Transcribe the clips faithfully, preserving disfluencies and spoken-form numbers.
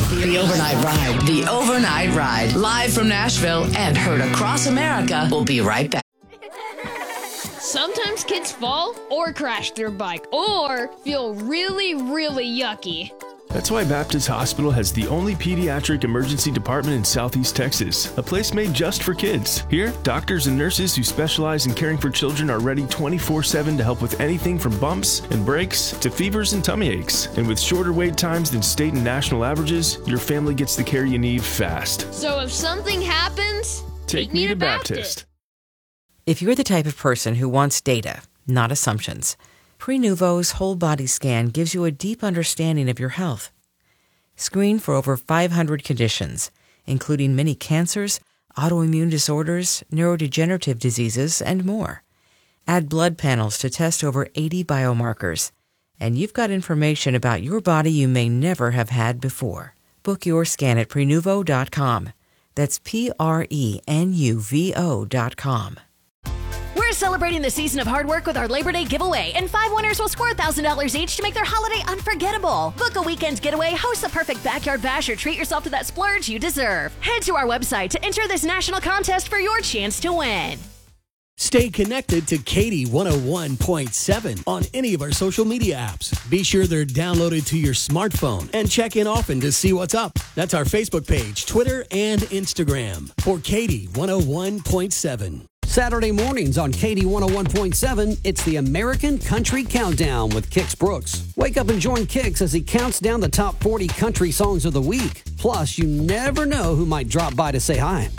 The Overnight Ride. The Overnight Ride. Live from Nashville and heard across America. We'll be right back. Sometimes kids fall or crash their bike or feel really, really yucky. That's why Baptist Hospital has the only pediatric emergency department in Southeast Texas, a place made just for kids. Here, doctors and nurses who specialize in caring for children are ready twenty-four seven to help with anything from bumps and breaks to fevers and tummy aches. And with shorter wait times than state and national averages, your family gets the care you need fast. So if something happens, take, take me to Baptist. Baptist. If you're the type of person who wants data, not assumptions, Prenuvo's whole body scan gives you a deep understanding of your health. Screen for over five hundred conditions, including many cancers, autoimmune disorders, neurodegenerative diseases, and more. Add blood panels to test over eighty biomarkers. And you've got information about your body you may never have had before. Book your scan at Prenuvo dot com. That's P R E N U V O dot com. We're celebrating the season of hard work with our Labor Day giveaway, and five winners will score one thousand dollars each to make their holiday unforgettable. Book a weekend getaway, host the perfect backyard bash, or treat yourself to that splurge you deserve. Head to our website to enter this national contest for your chance to win. Stay connected to Katie one oh one point seven on any of our social media apps. Be sure they're downloaded to your smartphone and check in often to see what's up. That's our Facebook page, Twitter, and Instagram for Katie one oh one point seven. Saturday mornings on Katie one oh one point seven, it's the American Country Countdown with Kix Brooks. Wake up and join Kix as he counts down the top forty country songs of the week. Plus, you never know who might drop by to say hi.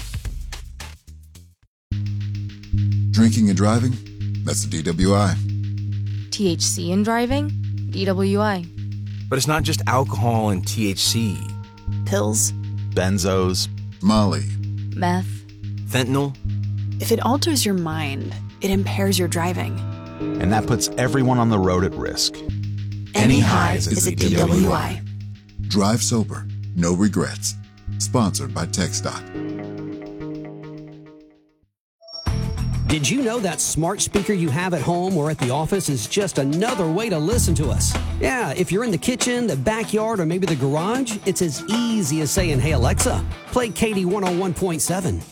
Drinking and driving? That's the D W I. T H C in driving? D W I. But it's not just alcohol and T H C. Pills. Benzos. Molly. Meth. Fentanyl. If it alters your mind, it impairs your driving. And that puts everyone on the road at risk. Any highs is a D W I. Drive sober. No regrets. Sponsored by TxDOT. Did you know that smart speaker you have at home or at the office is just another way to listen to us? Yeah, if you're in the kitchen, the backyard, or maybe the garage, it's as easy as saying, "Hey Alexa, play Katie one oh one point seven.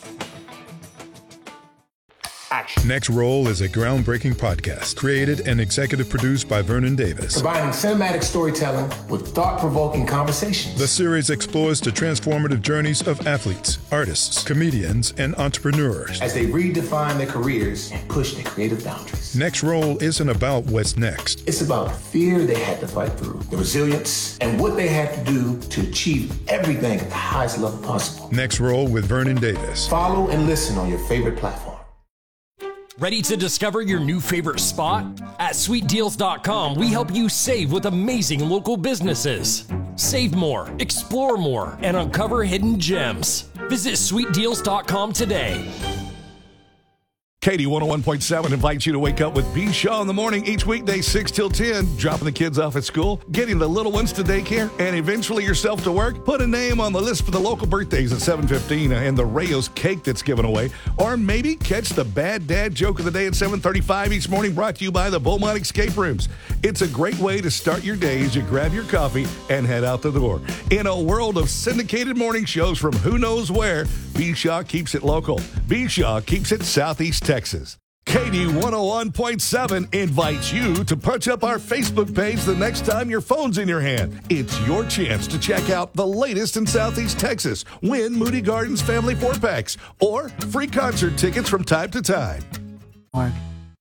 Next Roll is a groundbreaking podcast created and executive produced by Vernon Davis. Combining cinematic storytelling with thought-provoking conversations. The series explores the transformative journeys of athletes, artists, comedians, and entrepreneurs as they redefine their careers and push their creative boundaries. Next Roll isn't about what's next. It's about the fear they had to fight through, the resilience, and what they had to do to achieve everything at the highest level possible. Next Roll with Vernon Davis. Follow and listen on your favorite platform. Ready to discover your new favorite spot? At sweet deals dot com, we help you save with amazing local businesses. Save more, explore more, and uncover hidden gems. Visit sweet deals dot com today. Katie one oh one point seven invites you to wake up with B. Shaw in the morning each weekday, six till ten, dropping the kids off at school, getting the little ones to daycare, and eventually yourself to work. Put a name on the list for the local birthdays at seven fifteen and the Rayos cake that's given away. Or maybe catch the bad dad joke of the day at seven thirty-five each morning, brought to you by the Beaumont Escape Rooms. It's a great way to start your day as you grab your coffee and head out the door. In a world of syndicated morning shows from who knows where, B. Shaw keeps it local. B. Shaw keeps it Southeast Texas. Katie one oh one point seven invites you to punch up our Facebook page the next time your phone's in your hand. It's your chance to check out the latest in Southeast Texas, win Moody Gardens family four-packs, or free concert tickets from time to time. Mark.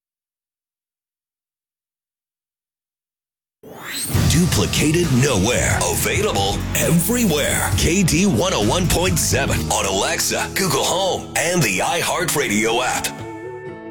Duplicated nowhere. Available everywhere. K D one oh one point seven on Alexa, Google Home, and the iHeartRadio app.